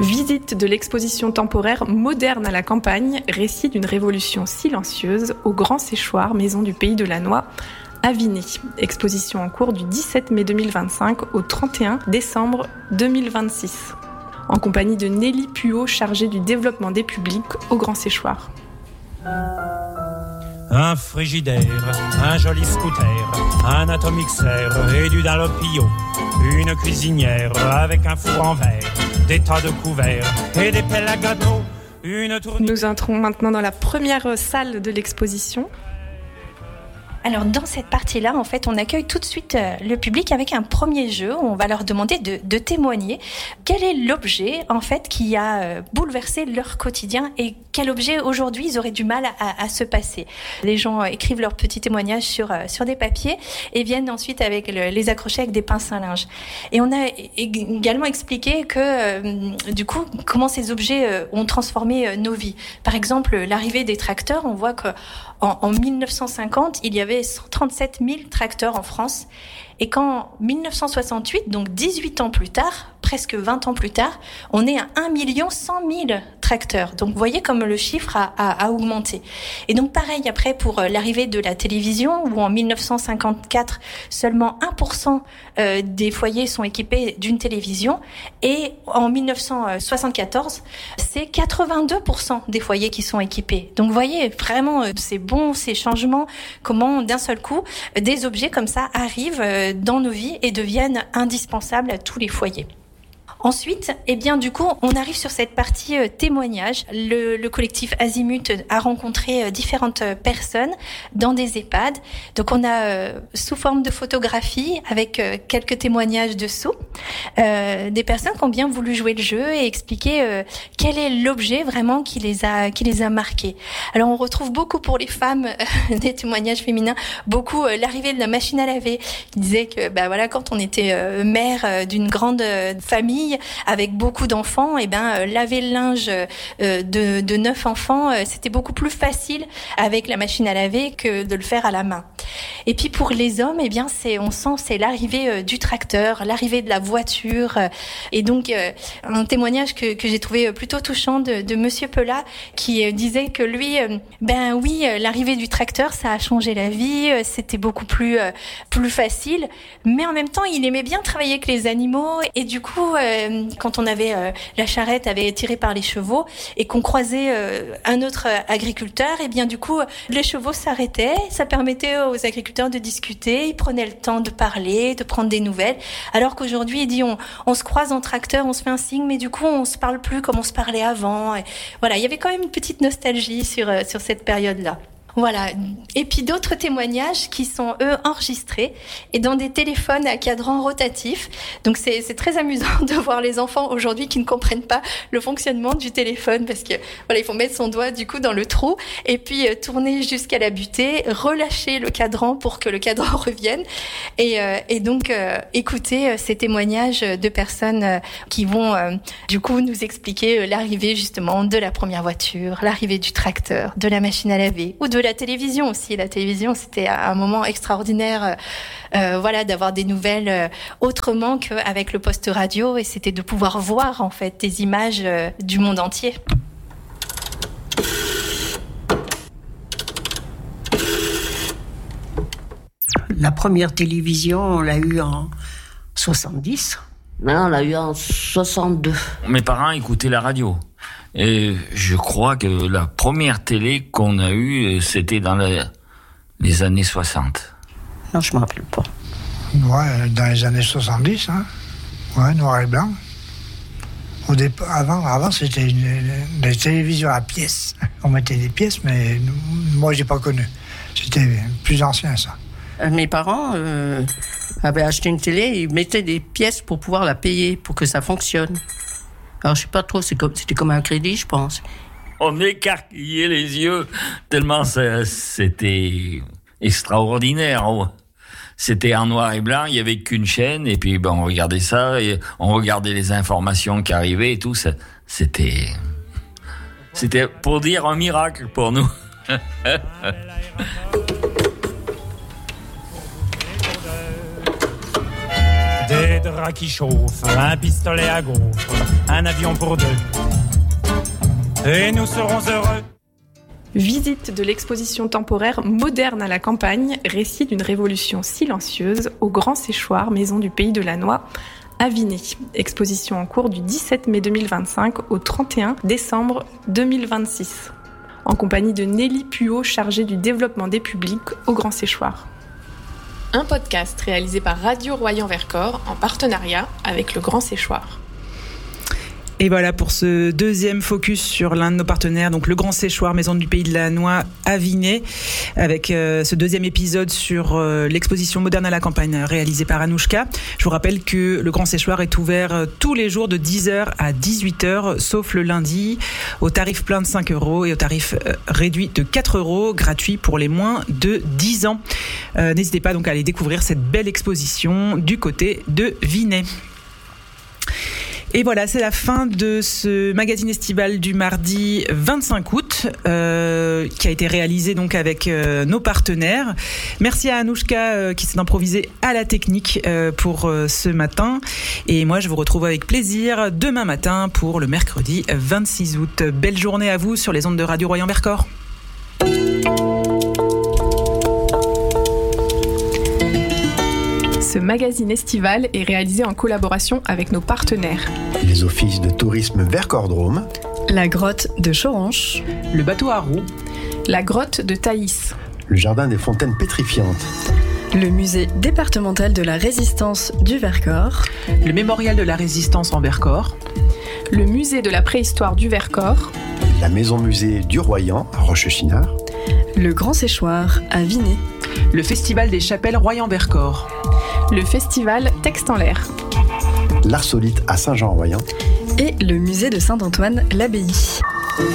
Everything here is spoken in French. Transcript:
Visite de l'exposition temporaire Moderne à la campagne, récit d'une révolution silencieuse au Grand Séchoir, maison du Pays de la Noix, à Vinay. Exposition en cours du 17 mai 2025 au 31 décembre 2026. En compagnie de Nelly Puot, chargée du développement des publics au Grand Séchoir. Un frigidaire, un joli scooter, un atomixer et du Dalopio, une cuisinière avec un four en verre, des tas de couverts et des pelles à gâteau, une tournée... Nous entrons maintenant dans la première salle de l'exposition. Alors dans cette partie-là, en fait, on accueille tout de suite le public avec un premier jeu où on va leur demander de témoigner. Quel est l'objet, en fait, qui a bouleversé leur quotidien et quel objet, aujourd'hui, ils auraient du mal à se passer. Les gens écrivent leurs petits témoignages sur des papiers et viennent ensuite les accrocher avec des pinces à linge. Et on a également expliqué que, du coup, comment ces objets ont transformé nos vies. Par exemple, l'arrivée des tracteurs, on voit qu'en 1950, il y avait 137 000 tracteurs en France. Et qu'en 1968, donc 18 ans plus tard, presque 20 ans plus tard, on est à 1 100 000 tracteurs. Donc vous voyez comme le chiffre a augmenté. Et donc pareil après pour l'arrivée de la télévision, où en 1954, seulement 1% des foyers sont équipés d'une télévision. Et en 1974, c'est 82% des foyers qui sont équipés. Donc vous voyez vraiment ces bons, ces changements, comment d'un seul coup, des objets comme ça arrivent dans nos vies et deviennent indispensables à tous les foyers. Ensuite, eh bien, du coup, on arrive sur cette partie témoignage. Le collectif Azimut a rencontré différentes personnes dans des EHPAD. Donc, on a sous forme de photographie avec quelques témoignages dessous, des personnes qui ont bien voulu jouer le jeu et expliquer quel est l'objet vraiment qui les a marqués. Alors, on retrouve beaucoup pour les femmes des témoignages féminins, beaucoup l'arrivée de la machine à laver, qui disait que, voilà, quand on était mère d'une grande famille avec beaucoup d'enfants, et laver le linge de 9 enfants, c'était beaucoup plus facile avec la machine à laver que de le faire à la main. Et puis pour les hommes, on sent c'est l'arrivée du tracteur, l'arrivée de la voiture, et donc un témoignage que j'ai trouvé plutôt touchant de Monsieur Pelat, qui disait que lui, l'arrivée du tracteur, ça a changé la vie, c'était beaucoup plus facile, mais en même temps, il aimait bien travailler avec les animaux, et du coup, quand on avait la charrette avait tiré par les chevaux et qu'on croisait un autre agriculteur, et bien du coup les chevaux s'arrêtaient, ça permettait aux agriculteurs de discuter, ils prenaient le temps de parler, de prendre des nouvelles, alors qu'aujourd'hui il dit on se croise en tracteur, on se fait un signe, mais du coup on se parle plus comme on se parlait avant. Et voilà, il y avait quand même une petite nostalgie sur cette période-là. Voilà. Et puis d'autres témoignages qui sont, eux, enregistrés et dans des téléphones à cadran rotatif. Donc c'est très amusant de voir les enfants aujourd'hui qui ne comprennent pas le fonctionnement du téléphone, parce que voilà, il faut mettre son doigt du coup dans le trou et puis tourner jusqu'à la butée, relâcher le cadran pour que le cadran revienne et donc écouter ces témoignages de personnes qui vont du coup nous expliquer l'arrivée justement de la première voiture, l'arrivée du tracteur, de la machine à laver ou de la télévision aussi. La télévision, c'était un moment extraordinaire, d'avoir des nouvelles autrement qu'avec le poste radio, et c'était de pouvoir voir en fait des images du monde entier. La première télévision, on l'a eue en 70. Non, on l'a eue en 62. Mes parents écoutaient la radio. Et je crois que la première télé qu'on a eue, c'était dans les années 60. Non, je ne me rappelle pas. Ouais, dans les années 70, hein. Ouais, noir et blanc. Avant, c'était des télévisions à pièces. On mettait des pièces, mais moi, j'ai pas connu. C'était plus ancien, ça. Mes parents avaient acheté une télé, ils mettaient des pièces pour pouvoir la payer, pour que ça fonctionne. Alors, je sais pas trop, c'était comme un crédit, je pense. On écarquillait les yeux, tellement c'était extraordinaire. C'était en noir et blanc, il y avait qu'une chaîne, et puis on regardait ça, et on regardait les informations qui arrivaient et tout. C'était pour dire un miracle pour nous. Des des draps qui chauffent, un pistolet à gaufres, un avion pour deux. Et nous serons heureux. Visite de l'exposition temporaire Moderne à la campagne, récit d'une révolution silencieuse au Grand Séchoir, maison du Pays de la Noix, à Vinay. Exposition en cours du 17 mai 2025 au 31 décembre 2026. En compagnie de Nelly Puot, chargée du développement des publics au Grand Séchoir. Un podcast réalisé par Radio Royan-Vercors en partenariat avec le Grand Séchoir. Et voilà pour ce deuxième focus sur l'un de nos partenaires, donc le Grand Séchoir, maison du Pays de la Noix à Vinay, avec ce deuxième épisode sur l'exposition Moderne à la campagne réalisée par Anouchka. Je vous rappelle que le Grand Séchoir est ouvert tous les jours de 10h à 18h, sauf le lundi, au tarif plein de 5 € et au tarif réduit de 4 €, gratuit pour les moins de 10 ans. N'hésitez pas donc à aller découvrir cette belle exposition du côté de Vinay. Et voilà, c'est la fin de ce magazine estival du mardi 25 août, qui a été réalisé donc avec nos partenaires. Merci à Anouchka qui s'est improvisée à la technique pour ce matin. Et moi, je vous retrouve avec plaisir demain matin pour le mercredi 26 août. Belle journée à vous sur les ondes de Radio Royan-Vercors. Ce magazine estival est réalisé en collaboration avec nos partenaires. Les offices de tourisme Vercors-Drôme, la grotte de Choranche, le bateau à roues, la grotte de Thaïs, le jardin des fontaines pétrifiantes, le musée départemental de la résistance du Vercors, le mémorial de la résistance en Vercors, le musée de la préhistoire du Vercors, la maison musée du Royan à Rochechinard, le Grand Séchoir à Vinay, le festival des chapelles Royan-Vercors, le festival Texte en l'air, l'Arsolite à Saint-Jean-Royan et le musée de Saint-Antoine-l'Abbaye.